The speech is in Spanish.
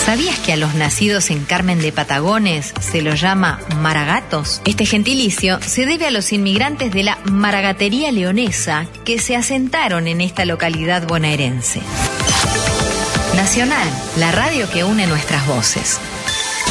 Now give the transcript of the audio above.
¿Sabías que a los nacidos en Carmen de Patagones se los llama maragatos? Este gentilicio se debe a los inmigrantes de la maragatería leonesa que se asentaron en esta localidad bonaerense. Nacional, la radio que une nuestras voces.